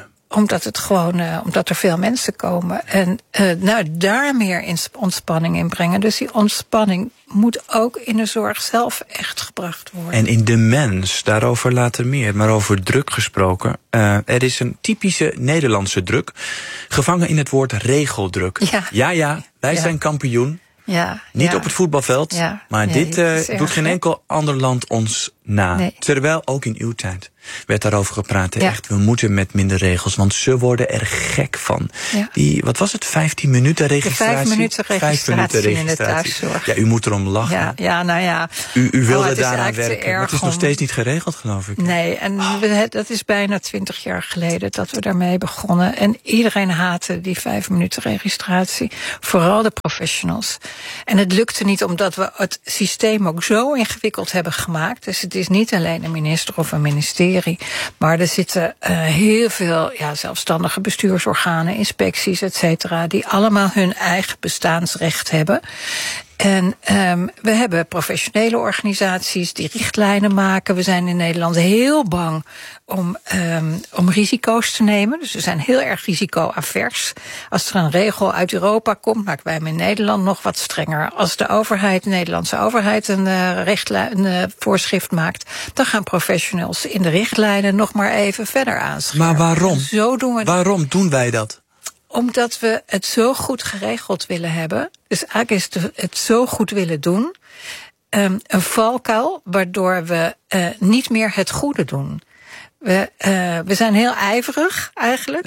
Omdat er veel mensen komen. En daar meer ontspanning in brengen. Dus die ontspanning moet ook in de zorg zelf echt gebracht worden. En in de mens, daarover later meer. Maar over druk gesproken. Er is een typische Nederlandse druk. Gevangen in het woord regeldruk. Ja, wij zijn kampioen. Niet op het voetbalveld, maar dit doet geen enkel ander land ons na. Nee. Terwijl ook in uw tijd werd daarover gepraat. Echt, we moeten met minder regels, want ze worden er gek van. Die, wat was het, 15 minuten registratie? 5 minuten registratie in de thuiszorg. Ja, u moet erom lachen. U wilde daaraan werken, maar het is nog steeds niet geregeld, geloof ik. Nee, en dat is bijna 20 jaar geleden dat we daarmee begonnen. En iedereen haatte die 5 minuten registratie. Vooral de professionals. En het lukte niet omdat we het systeem ook zo ingewikkeld hebben gemaakt. Dus het is niet alleen een minister of een ministerie. Maar er zitten heel veel zelfstandige bestuursorganen, inspecties, et cetera, die allemaal hun eigen bestaansrecht hebben. En we hebben professionele organisaties die richtlijnen maken. We zijn in Nederland heel bang om risico's te nemen. Dus we zijn heel erg risicoavers. Als er een regel uit Europa komt, maken wij hem in Nederland nog wat strenger. Als de Nederlandse overheid een voorschrift maakt, dan gaan professionals in de richtlijnen nog maar even verder aanscherpen. Maar waarom? Zo doen we waarom doen wij dat? Omdat we het zo goed geregeld willen hebben. Dus eigenlijk is het zo goed willen doen. Een valkuil waardoor we niet meer het goede doen. We zijn heel ijverig eigenlijk.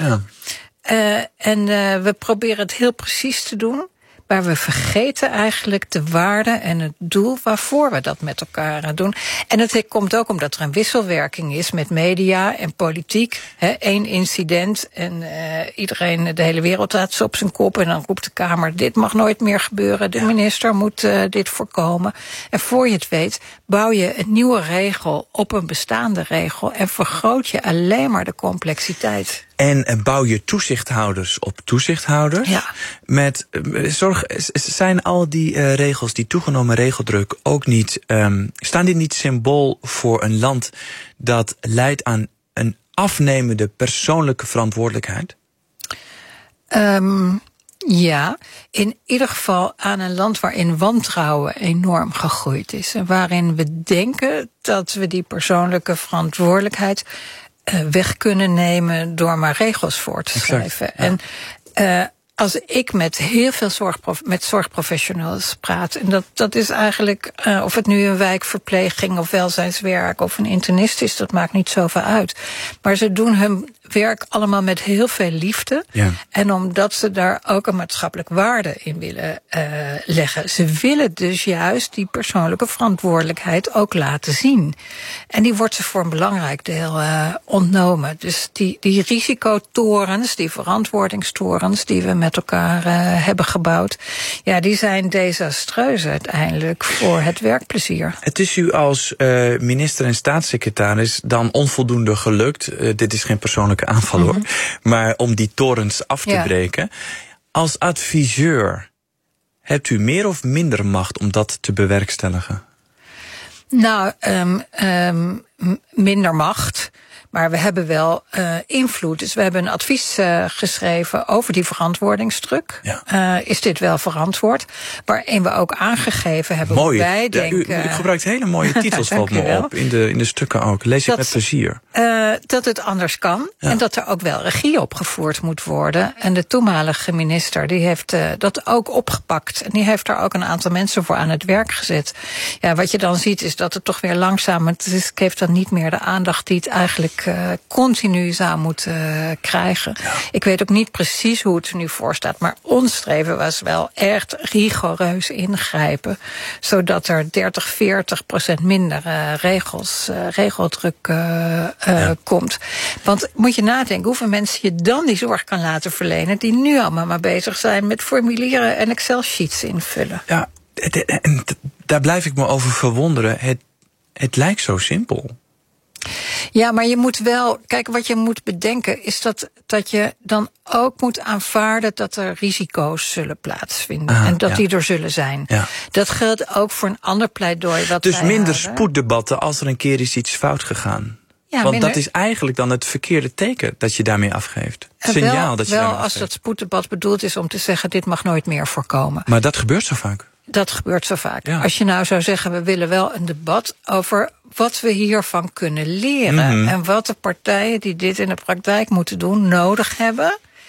En we proberen het heel precies te doen. Maar we vergeten eigenlijk de waarde en het doel waarvoor we dat met elkaar doen. En het komt ook omdat er een wisselwerking is met media en politiek. Eén incident en iedereen, de hele wereld staat op zijn kop. En dan roept de Kamer, dit mag nooit meer gebeuren. De minister moet dit voorkomen. En voor je het weet, bouw je een nieuwe regel op een bestaande regel. En vergroot je alleen maar de complexiteit. En bouw je toezichthouders op toezichthouders. Met zijn al die regels, die toegenomen regeldruk, ook niet, staan die niet symbool voor een land dat leidt aan een afnemende persoonlijke verantwoordelijkheid? Ja, in ieder geval aan een land waarin wantrouwen enorm gegroeid is. En waarin we denken dat we die persoonlijke verantwoordelijkheid weg kunnen nemen door maar regels voor te schrijven. En als ik met heel veel zorgprofessionals praat, en dat is eigenlijk, of het nu een wijkverpleging of welzijnswerk of een internist is, dat maakt niet zoveel uit. Maar ze doen hun werk allemaal met heel veel liefde. En omdat ze daar ook een maatschappelijk waarde in willen leggen. Ze willen dus juist die persoonlijke verantwoordelijkheid ook laten zien. En die wordt ze voor een belangrijk deel ontnomen. Dus die risicotorens, die verantwoordingstorens die we met elkaar hebben gebouwd, die zijn desastreus uiteindelijk voor het werkplezier. Het is u als minister en staatssecretaris dan onvoldoende gelukt. Dit is geen persoonlijke aanval hoor. Maar om die torens af te breken. Als adviseur, hebt u meer of minder macht om dat te bewerkstelligen? Nou, minder macht. Maar we hebben wel invloed. Dus we hebben een advies geschreven over die verantwoordingsdruk. Is dit wel verantwoord? Waarin we ook aangegeven hebben hoe wij denken. U gebruikt hele mooie titels, valt me op. In de stukken ook. Lees ik met plezier. Dat het anders kan. En dat er ook wel regie opgevoerd moet worden. En de toenmalige minister die heeft dat ook opgepakt. En die heeft daar ook een aantal mensen voor aan het werk gezet. Ja, wat je dan ziet is dat het toch weer langzaam. Het geeft dan niet meer de aandacht die het eigenlijk continu zou moeten krijgen. Ik weet ook niet precies hoe het er nu voor staat, maar ons streven was wel echt rigoureus ingrijpen, zodat er 30-40% minder regeldruk komt. Want moet je nadenken hoeveel mensen je dan die zorg kan laten verlenen die nu allemaal maar bezig zijn met formulieren en Excel-sheets invullen. Ja, en daar blijf ik me over verwonderen. Het lijkt zo simpel. Ja, maar je moet wel, kijk, wat je moet bedenken is dat je dan ook moet aanvaarden dat er risico's zullen plaatsvinden. En dat die er zullen zijn. Dat geldt ook voor een ander pleidooi. Dus minder spoeddebatten als er een keer is iets fout gegaan. Want dat is eigenlijk dan het verkeerde teken dat je daarmee afgeeft. Signaal dat je daarmee afgeeft. Als dat spoeddebat bedoeld is om te zeggen, dit mag nooit meer voorkomen. Maar dat gebeurt zo vaak. Dat gebeurt zo vaak. Als je nou zou zeggen, we willen wel een debat over wat we hiervan kunnen leren. En wat de partijen die dit in de praktijk moeten doen nodig hebben.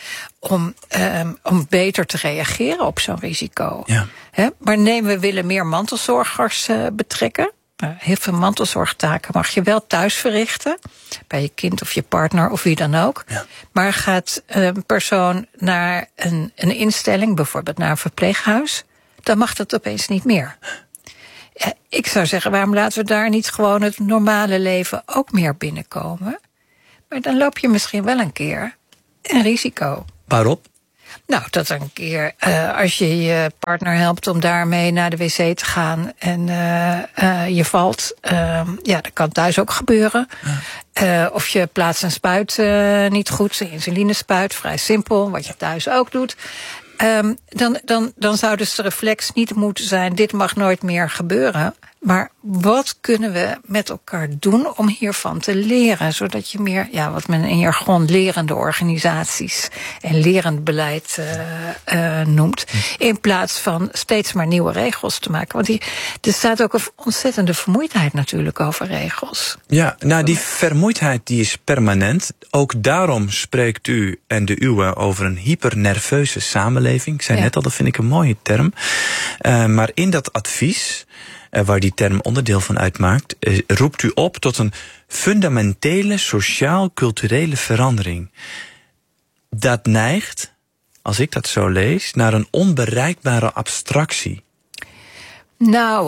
om beter te reageren op zo'n risico. Ja. Maar we willen meer mantelzorgers betrekken. Heel veel mantelzorgtaken mag je wel thuis verrichten. Bij je kind of je partner of wie dan ook. Ja. Maar gaat een persoon naar een instelling, bijvoorbeeld naar een verpleeghuis, dan mag dat opeens niet meer. Ik zou zeggen, waarom laten we daar niet gewoon het normale leven ook meer binnenkomen? Maar dan loop je misschien wel een keer een risico. Waarop? Nou, dat een keer als je je partner helpt om daarmee naar de wc te gaan en je valt, dat kan thuis ook gebeuren. Of je plaatst een spuit niet goed, een insulinespuit, vrij simpel, wat je thuis ook doet. Dan zou dus de reflex niet moeten zijn, dit mag nooit meer gebeuren. Maar wat kunnen we met elkaar doen om hiervan te leren? Zodat je meer, wat men in jargon lerende organisaties en lerend beleid noemt. In plaats van steeds maar nieuwe regels te maken. Want er staat ook een ontzettende vermoeidheid natuurlijk over regels. Ja, nou die vermoeidheid die is permanent. Ook daarom spreekt u en de uwe over een hypernerveuze samenleving. Ik zei net al, dat vind ik een mooie term. Maar in dat advies, waar die term onderdeel van uitmaakt, roept u op tot een fundamentele sociaal-culturele verandering. Dat neigt, als ik dat zo lees, naar een onbereikbare abstractie. Nou,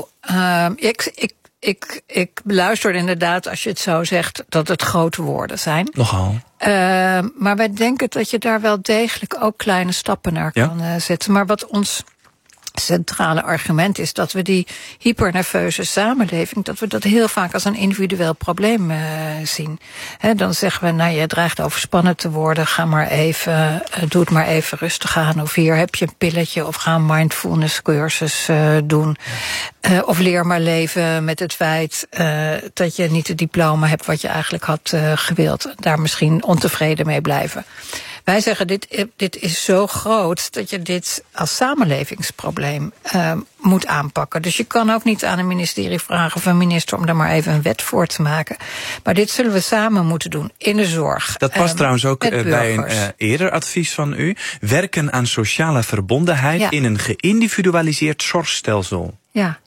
ik beluister inderdaad als je het zo zegt dat het grote woorden zijn. Nogal. Maar wij denken dat je daar wel degelijk ook kleine stappen naar kan zetten. Maar wat ons centrale argument is dat we die hypernerveuze samenleving, dat we dat heel vaak als een individueel probleem zien. Dan zeggen we, je dreigt overspannen te worden, ga maar even, doe het maar even rustig aan. Of hier heb je een pilletje, of ga een mindfulness cursus doen. Of leer maar leven met het feit dat je niet het diploma hebt wat je eigenlijk had gewild. Daar misschien ontevreden mee blijven. Wij zeggen, dit is zo groot dat je dit als samenlevingsprobleem moet aanpakken. Dus je kan ook niet aan een ministerie vragen of een minister om daar maar even een wet voor te maken. Maar dit zullen we samen moeten doen in de zorg. Dat past trouwens ook bij een eerder advies van u. Werken aan sociale verbondenheid in een geïndividualiseerd zorgstelsel.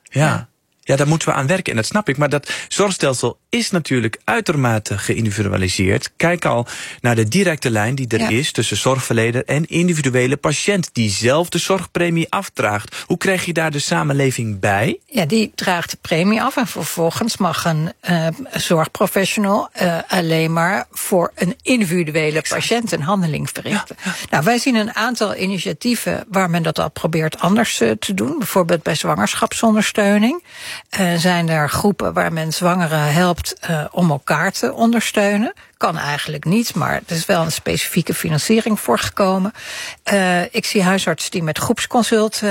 Ja, daar moeten we aan werken en dat snap ik. Maar dat zorgstelsel is natuurlijk uitermate geïndividualiseerd. Kijk al naar de directe lijn die er is tussen zorgverlener en individuele patiënt die zelf de zorgpremie afdraagt. Hoe krijg je daar de samenleving bij? Ja, die draagt de premie af en vervolgens mag een zorgprofessional alleen maar voor een individuele patiënt een handeling verrichten. Nou, wij zien een aantal initiatieven waar men dat al probeert anders te doen. Bijvoorbeeld bij zwangerschapsondersteuning. Zijn er groepen waar men zwangeren helpt om elkaar te ondersteunen. Kan eigenlijk niet, maar er is wel een specifieke financiering voor gekomen. Ik zie huisartsen die met groepsconsult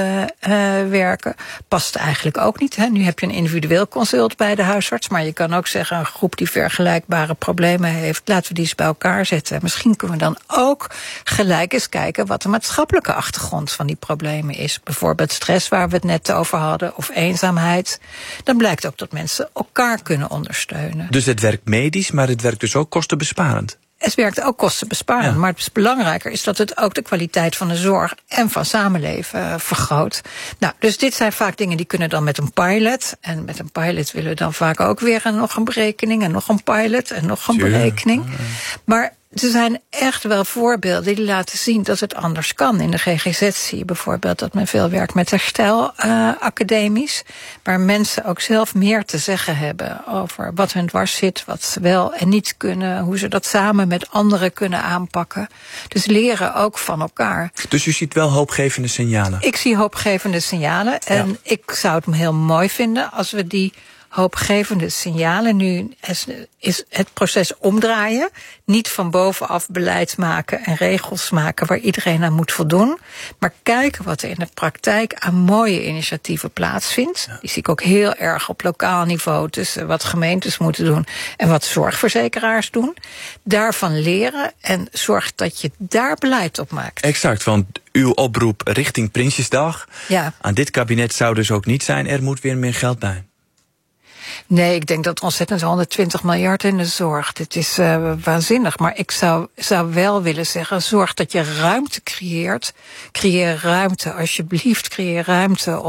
werken. Past eigenlijk ook niet. Nu heb je een individueel consult bij de huisarts. Maar je kan ook zeggen, een groep die vergelijkbare problemen heeft, laten we die eens bij elkaar zetten. Misschien kunnen we dan ook gelijk eens kijken wat de maatschappelijke achtergrond van die problemen is. Bijvoorbeeld stress, waar we het net over hadden, of eenzaamheid. Dan blijkt ook dat mensen elkaar kunnen ondersteunen. Dus het werkt medisch, maar het werkt dus ook kostenbesparend. Het werkt ook kostenbesparend, maar het belangrijker is dat het ook de kwaliteit van de zorg en van samenleven vergroot. Nou, dus dit zijn vaak dingen die kunnen dan met een pilot. En met een pilot willen we dan vaak ook weer nog een berekening en nog een pilot en nog een berekening. Maar er zijn echt wel voorbeelden die laten zien dat het anders kan. In de GGZ zie je bijvoorbeeld dat men veel werkt met herstelacademies, waar mensen ook zelf meer te zeggen hebben over wat hun dwars zit, wat ze wel en niet kunnen, hoe ze dat samen met anderen kunnen aanpakken. Dus leren ook van elkaar. Dus u ziet wel hoopgevende signalen? Ik zie hoopgevende signalen en ik zou het heel mooi vinden als we die hoopgevende signalen nu is het proces omdraaien. Niet van bovenaf beleid maken en regels maken waar iedereen aan moet voldoen. Maar kijken wat er in de praktijk aan mooie initiatieven plaatsvindt. Ja. Die zie ik ook heel erg op lokaal niveau tussen wat gemeentes moeten doen en wat zorgverzekeraars doen. Daarvan leren en zorg dat je daar beleid op maakt. Exact, want uw oproep richting Prinsjesdag aan dit kabinet zou dus ook niet zijn, er moet weer meer geld bij. Nee, ik denk dat ontzettend 120 miljard in de zorg. Dit is waanzinnig. Maar ik zou wel willen zeggen, zorg dat je ruimte creëert. Creëer ruimte, alsjeblieft. Creëer ruimte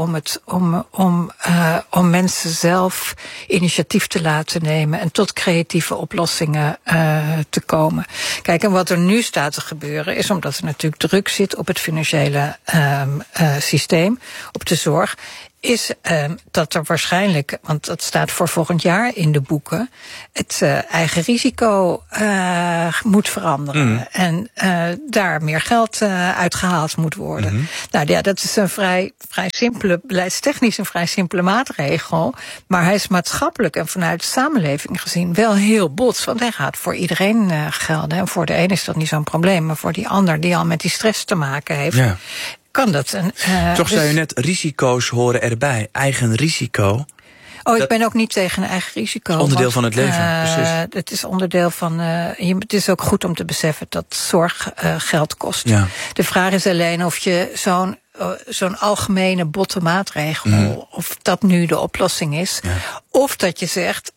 om mensen zelf initiatief te laten nemen en tot creatieve oplossingen te komen. Kijk, en wat er nu staat te gebeuren is, omdat er natuurlijk druk zit op het financiële systeem, op de zorg, is dat er waarschijnlijk, want dat staat voor volgend jaar in de boeken, het eigen risico moet veranderen. En daar meer geld uitgehaald moet worden. Nou ja, dat is een vrij simpele, beleidstechnisch een vrij simpele maatregel. Maar hij is maatschappelijk en vanuit de samenleving gezien wel heel bots. Want hij gaat voor iedereen gelden. En voor de ene is dat niet zo'n probleem. Maar voor die ander die al met die stress te maken heeft, kan dat. Toch zei u net, risico's horen erbij. Eigen risico. Ik ben ook niet tegen een eigen risico. Onderdeel van het leven, precies. Het is onderdeel van. Het is ook goed om te beseffen dat zorg geld kost. Ja. De vraag is alleen of je zo'n algemene botte maatregel, of dat nu de oplossing is. Ja. Of dat je zegt,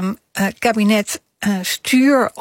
kabinet, stuur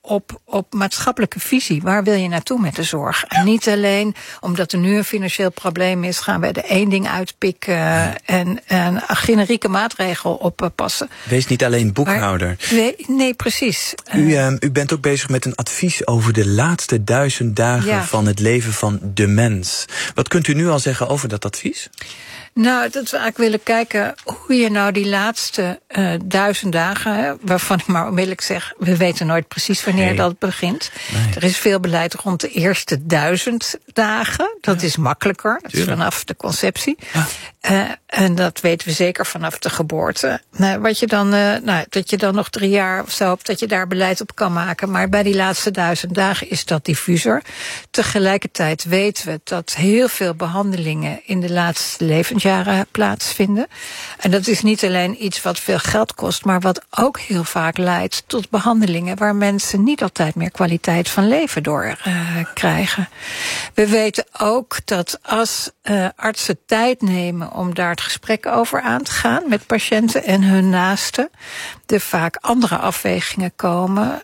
op maatschappelijke visie. Waar wil je naartoe met de zorg? En niet alleen omdat er nu een financieel probleem is, gaan we er één ding uitpikken en een generieke maatregel oppassen. Wees niet alleen boekhouder. Nee, precies. U bent ook bezig met een advies over de laatste 1000 dagen van het leven van de mens. Wat kunt u nu al zeggen over dat advies? Nou, dat we eigenlijk willen kijken hoe je nou die laatste 1000 dagen, waarvan ik maar onmiddellijk zeg, we weten nooit precies wanneer dat begint. Nee. Er is veel beleid rond de eerste 1000 dagen. Dat is makkelijker. Dat is vanaf de conceptie. Ja. En dat weten we zeker vanaf de geboorte. Wat je dan, dat je dan nog 3 jaar of zo, dat je daar beleid op kan maken. Maar bij die laatste 1000 dagen is dat diffuser. Tegelijkertijd weten we dat heel veel behandelingen in de laatste levensjaren plaatsvinden. En dat is niet alleen iets wat veel geld kost, maar wat ook heel vaak leidt tot behandelingen waar mensen niet altijd meer kwaliteit van leven door krijgen. We weten ook dat als artsen tijd nemen om daar het gesprek over aan te gaan met patiënten en hun naasten, er vaak andere afwegingen komen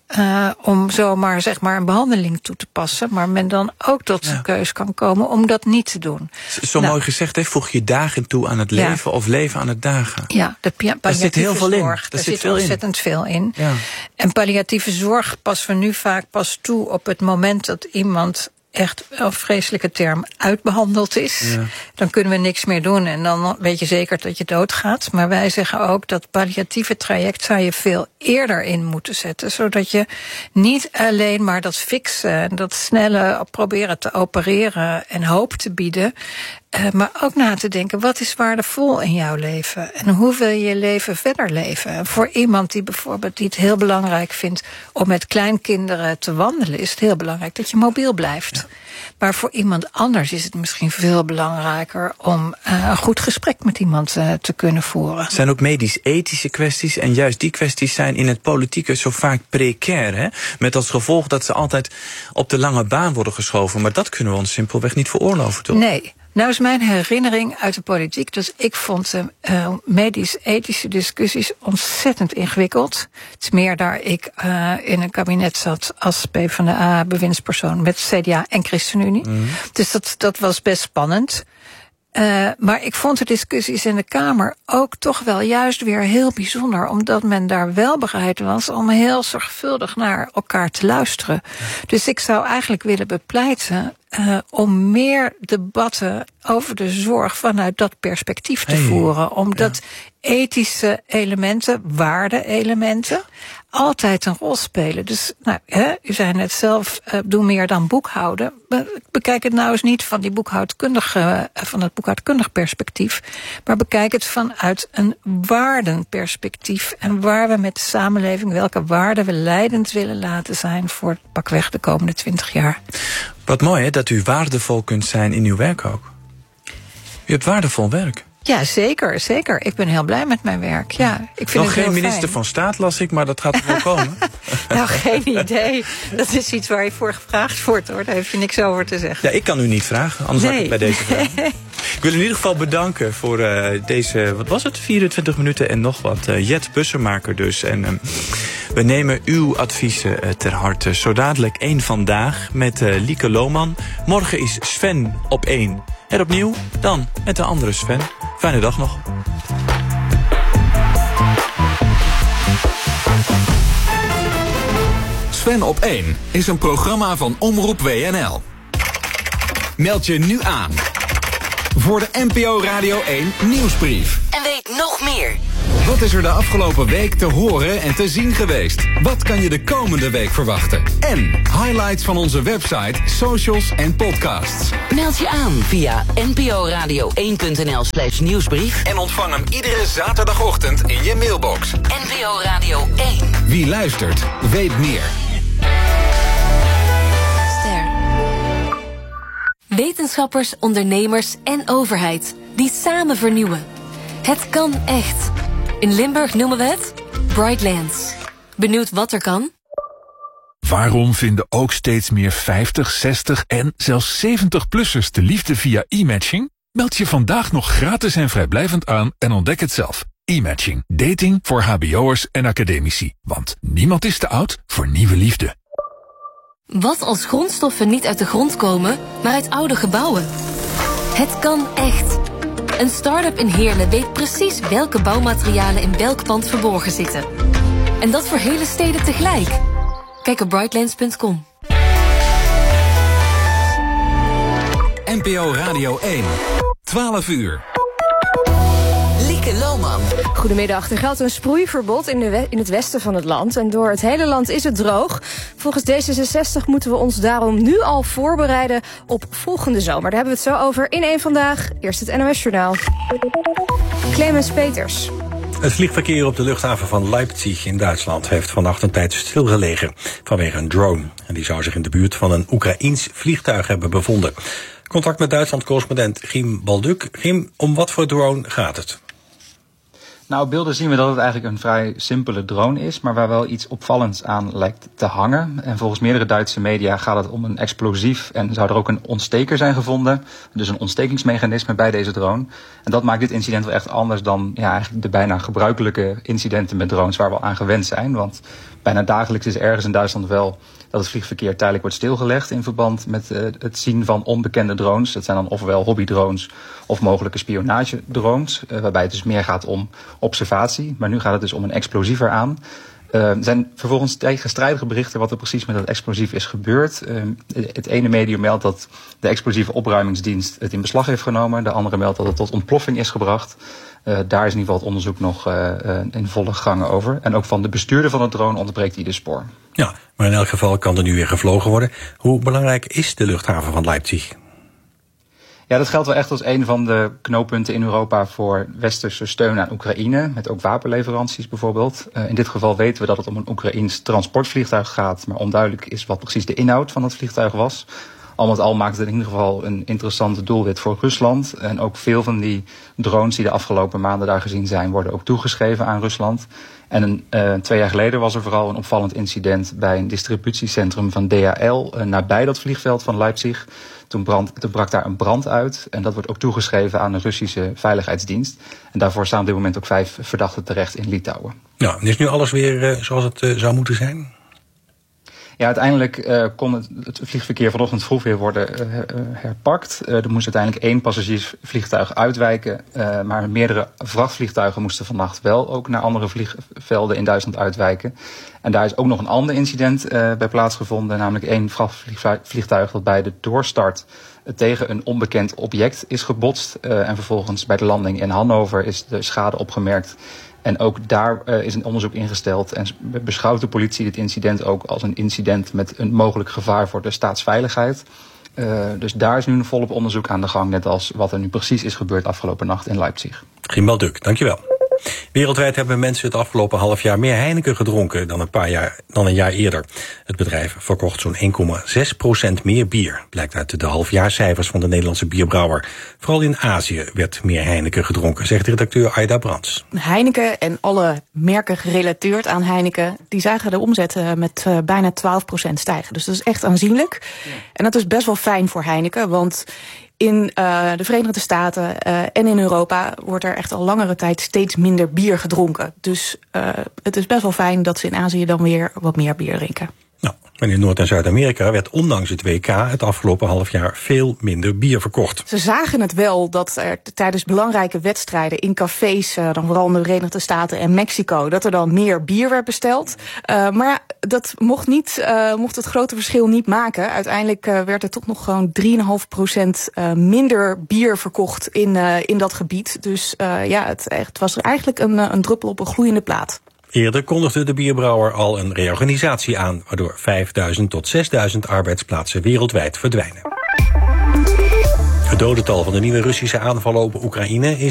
om zomaar zeg maar een behandeling toe te passen, maar men dan ook tot de keus kan komen om dat niet te doen. Zo mooi gezegd, voeg je dagen toe aan het leven of leven aan het dagen. Ja, daar zit heel veel in. Daar zit ontzettend veel in. Ja. En palliatieve zorg passen we nu vaak pas toe op het moment dat iemand echt, een vreselijke term, uitbehandeld is. Ja. Dan kunnen we niks meer doen en dan weet je zeker dat je doodgaat. Maar wij zeggen ook dat palliatieve traject zou je veel eerder in moeten zetten, zodat je niet alleen maar dat fixen, dat snelle proberen te opereren en hoop te bieden, maar ook na te denken, wat is waardevol in jouw leven? En hoe wil je je leven verder leven? En voor iemand die bijvoorbeeld het heel belangrijk vindt om met kleinkinderen te wandelen, is het heel belangrijk dat je mobiel blijft. Ja. Maar voor iemand anders is het misschien veel belangrijker om een goed gesprek met iemand te kunnen voeren. Het zijn ook medisch-ethische kwesties en juist die kwesties zijn in het politieke zo vaak precair. Hè? Met als gevolg dat ze altijd op de lange baan worden geschoven. Maar dat kunnen we ons simpelweg niet veroorloven, toch? Nee. Nou is mijn herinnering uit de politiek dat ik vond medisch-ethische discussies ontzettend ingewikkeld. Het is meer daar ik in een kabinet zat als PvdA-bewindspersoon met CDA en ChristenUnie. Dus dat was best spannend. Maar ik vond de discussies in de Kamer ook toch wel juist weer heel bijzonder, omdat men daar wel bereid was om heel zorgvuldig naar elkaar te luisteren. Dus ik zou eigenlijk willen bepleiten om meer debatten over de zorg vanuit dat perspectief te voeren. Omdat ethische elementen, waarde-elementen, altijd een rol spelen. Dus, u zei net zelf, doe meer dan boekhouden. Bekijk het nou eens niet van het boekhoudkundig perspectief, maar bekijk het vanuit een waardenperspectief. En waar we met de samenleving, welke waarden we leidend willen laten zijn voor pakweg de komende 20 jaar. Wat mooi, hè, dat u waardevol kunt zijn in uw werk ook. U hebt waardevol werk. Ja, zeker, zeker. Ik ben heel blij met mijn werk. Ja, ik vind nog het geen minister van Staat, las ik, maar dat gaat er wel komen. Nou, geen idee. Dat is iets waar je voor gevraagd wordt, hoor. Daar heb je niks over te zeggen. Ja, ik kan u niet vragen, anders had ik bij deze vraag. Ik wil in ieder geval bedanken voor deze, 24 minuten en nog wat. Jet Bussemaker dus. En we nemen uw adviezen ter harte. Zo dadelijk 1 Vandaag met Lieke Lohman. Morgen is Sven op 1. En opnieuw dan met de andere Sven. Fijne dag nog. Sven op 1 is een programma van Omroep WNL. Meld je nu aan voor de NPO Radio 1 nieuwsbrief. En weet nog meer. Wat is er de afgelopen week te horen en te zien geweest? Wat kan je de komende week verwachten? En highlights van onze website, socials en podcasts. Meld je aan via nporadio1.nl/nieuwsbrief. En ontvang hem iedere zaterdagochtend in je mailbox. NPO Radio 1. Wie luistert, weet meer. Wetenschappers, ondernemers en overheid die samen vernieuwen. Het kan echt. In Limburg noemen we het Brightlands. Benieuwd wat er kan? Waarom vinden ook steeds meer 50, 60 en zelfs 70-plussers de liefde via e-matching? Meld je vandaag nog gratis en vrijblijvend aan en ontdek het zelf. E-matching. Dating voor hbo'ers en academici. Want niemand is te oud voor nieuwe liefde. Wat als grondstoffen niet uit de grond komen, maar uit oude gebouwen? Het kan echt. Een start-up in Heerlen weet precies welke bouwmaterialen in welk pand verborgen zitten. En dat voor hele steden tegelijk. Kijk op brightlands.com. NPO Radio 1. 12 uur. Lieke Lohman. Goedemiddag. Er geldt een sproeiverbod in het westen van het land. En door het hele land is het droog. Volgens D66 moeten we ons daarom nu al voorbereiden op volgende zomer. Daar hebben we het zo over in 1 Vandaag. Eerst het NOS Journaal. Clemens Peters. Het vliegverkeer op de luchthaven van Leipzig in Duitsland heeft vannacht een tijd stilgelegen vanwege een drone. En die zou zich in de buurt van een Oekraïens vliegtuig hebben bevonden. Contact met Duitsland-correspondent Giem Balduk. Giem, om wat voor drone gaat het? Nou, op beelden zien we dat het eigenlijk een vrij simpele drone is, maar waar wel iets opvallends aan lijkt te hangen. En volgens meerdere Duitse media gaat het om een explosief en zou er ook een ontsteker zijn gevonden. Dus een ontstekingsmechanisme bij deze drone. En dat maakt dit incident wel echt anders dan eigenlijk de bijna gebruikelijke incidenten met drones waar we al aan gewend zijn. Want bijna dagelijks is ergens in Duitsland wel dat het vliegverkeer tijdelijk wordt stilgelegd in verband met het zien van onbekende drones. Dat zijn dan ofwel hobbydrones of mogelijke spionagedrones, waarbij het dus meer gaat om observatie. Maar nu gaat het dus om een explosief eraan. Er zijn vervolgens tegenstrijdige berichten wat er precies met dat explosief is gebeurd. Het ene medium meldt dat de explosieve opruimingsdienst het in beslag heeft genomen. De andere meldt dat het tot ontploffing is gebracht. Daar is in ieder geval het onderzoek nog in volle gang over. En ook van de bestuurder van de drone ontbreekt ieder spoor. Ja, maar in elk geval kan er nu weer gevlogen worden. Hoe belangrijk is de luchthaven van Leipzig? Ja, dat geldt wel echt als een van de knooppunten in Europa voor westerse steun aan Oekraïne. Met ook wapenleveranties bijvoorbeeld. In dit geval weten we dat het om een Oekraïens transportvliegtuig gaat. Maar onduidelijk is wat precies de inhoud van het vliegtuig was. Al met al maakt het in ieder geval een interessante doelwit voor Rusland. En ook veel van die drones die de afgelopen maanden daar gezien zijn, worden ook toegeschreven aan Rusland. En 2 jaar geleden was er vooral een opvallend incident bij een distributiecentrum van DHL nabij dat vliegveld van Leipzig. Toen brak daar een brand uit en dat wordt ook toegeschreven aan de Russische veiligheidsdienst. En daarvoor staan op dit moment ook 5 verdachten terecht in Litouwen. Ja, is nu alles weer zoals het zou moeten zijn? Ja, uiteindelijk kon het vliegverkeer vanochtend vroeg weer worden herpakt. Er moest uiteindelijk 1 passagiersvliegtuig uitwijken. Maar meerdere vrachtvliegtuigen moesten vannacht wel ook naar andere vliegvelden in Duitsland uitwijken. En daar is ook nog een ander incident bij plaatsgevonden. Namelijk 1 vrachtvliegtuig dat bij de doorstart tegen een onbekend object is gebotst. En vervolgens bij de landing in Hannover is de schade opgemerkt. En ook daar is een onderzoek ingesteld en beschouwt de politie dit incident ook als een incident met een mogelijk gevaar voor de staatsveiligheid. Dus daar is nu een volop onderzoek aan de gang, net als wat er nu precies is gebeurd afgelopen nacht in Leipzig. Giem Balduk, dankjewel. Wereldwijd hebben mensen het afgelopen half jaar meer Heineken gedronken dan een jaar eerder. Het bedrijf verkocht zo'n 1,6% meer bier, blijkt uit de halfjaarcijfers van de Nederlandse bierbrouwer. Vooral in Azië werd meer Heineken gedronken, zegt redacteur Aida Brands. Heineken en alle merken gerelateerd aan Heineken, die zagen de omzet met bijna 12% stijgen. Dus dat is echt aanzienlijk. Ja. En dat is best wel fijn voor Heineken, want In de Verenigde Staten en in Europa wordt er echt al langere tijd steeds minder bier gedronken. Dus het is best wel fijn dat ze in Azië dan weer wat meer bier drinken. En in Noord- en Zuid-Amerika werd ondanks het WK het afgelopen half jaar veel minder bier verkocht. Ze zagen het wel dat er tijdens belangrijke wedstrijden in cafés, dan vooral in de Verenigde Staten en Mexico, dat er dan meer bier werd besteld. Maar ja, dat mocht het grote verschil niet maken. Uiteindelijk werd er toch nog gewoon 3,5% minder bier verkocht in dat gebied. Dus het was eigenlijk een druppel op een gloeiende plaat. Eerder kondigde de bierbrouwer al een reorganisatie aan, waardoor 5.000 tot 6.000 arbeidsplaatsen wereldwijd verdwijnen. Het dodental van de nieuwe Russische aanvallen op Oekraïne is